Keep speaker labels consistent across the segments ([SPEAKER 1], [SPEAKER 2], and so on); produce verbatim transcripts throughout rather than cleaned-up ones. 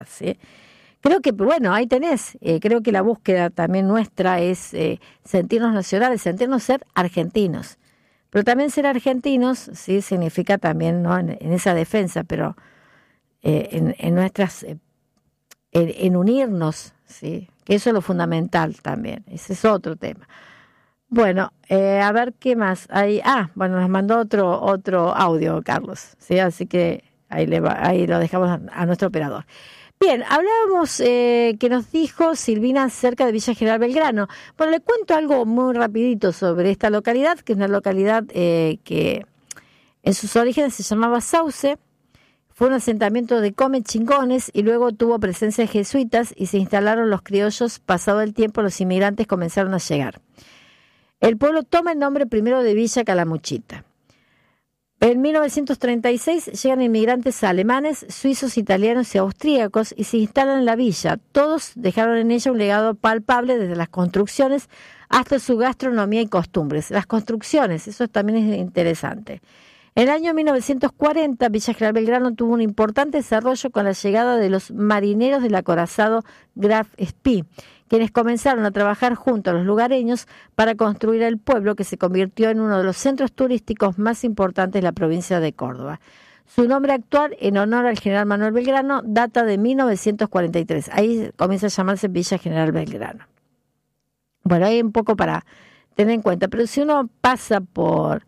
[SPEAKER 1] ¿sí? Creo que, bueno, ahí tenés, eh, creo que la búsqueda también nuestra es eh, sentirnos nacionales, sentirnos ser argentinos. Pero también ser argentinos, sí, significa también, ¿no?, en, en esa defensa, pero eh, en, en nuestras, eh, en, en unirnos, sí, que eso es lo fundamental también, ese es otro tema. Bueno, eh, a ver qué más hay. Ah, bueno, nos mandó otro otro audio, Carlos, sí, así que ahí le va, ahí lo dejamos a, a nuestro operador. Bien, hablábamos eh, que nos dijo Silvina acerca de Villa General Belgrano. Bueno, le cuento algo muy rapidito sobre esta localidad, que es una localidad eh, que en sus orígenes se llamaba Sauce, fue un asentamiento de come chingones y luego tuvo presencia de jesuitas y se instalaron los criollos. Pasado el tiempo, los inmigrantes comenzaron a llegar. El pueblo toma el nombre primero de Villa Calamuchita. En mil novecientos treinta y seis llegan inmigrantes alemanes, suizos, italianos y austríacos y se instalan en la villa. Todos dejaron en ella un legado palpable desde las construcciones hasta su gastronomía y costumbres. Las construcciones, eso también es interesante. En el año mil novecientos cuarenta, Villa General Belgrano tuvo un importante desarrollo con la llegada de los marineros del acorazado Graf Spee, quienes comenzaron a trabajar junto a los lugareños para construir el pueblo que se convirtió en uno de los centros turísticos más importantes de la provincia de Córdoba. Su nombre actual, en honor al general Manuel Belgrano, data de mil novecientos cuarenta y tres. Ahí comienza a llamarse Villa General Belgrano. Bueno, hay un poco para tener en cuenta, pero si uno pasa por...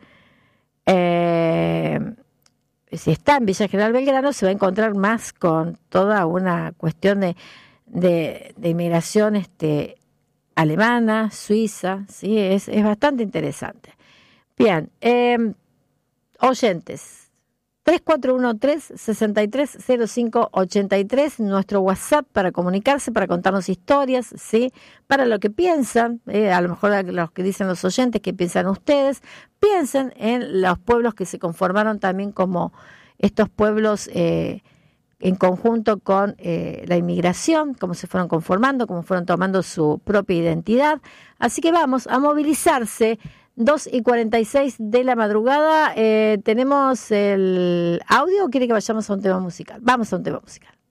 [SPEAKER 1] Eh, si está en Villa General Belgrano, se va a encontrar más con toda una cuestión de... De, de inmigración este, alemana, suiza, sí, es, es bastante interesante. Bien, eh, oyentes, tres cuatro uno tres, seis tres cero cinco ocho tres, nuestro WhatsApp para comunicarse, para contarnos historias, sí, para lo que piensan, eh, a lo mejor los que dicen los oyentes, que piensan ustedes, piensen en los pueblos que se conformaron también como estos pueblos eh, en conjunto con eh, la inmigración, cómo se fueron conformando, cómo fueron tomando su propia identidad. Así que vamos a movilizarse. dos y cuarenta y seis de la madrugada. Eh, ¿Tenemos el audio o quiere que vayamos a un tema musical? Vamos a un tema musical.